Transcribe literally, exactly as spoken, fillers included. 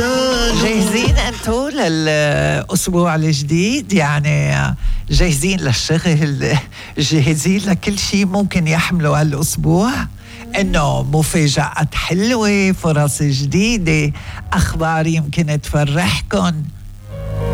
لسانه. جاهزين انتو للأسبوع الجديد؟ يعني جاهزين للشغل، جاهزين لكل شيء ممكن يحمله هالأسبوع؟ إنه مفاجآت حلوة، فرص جديدة، أخبار يمكن تفرحكن.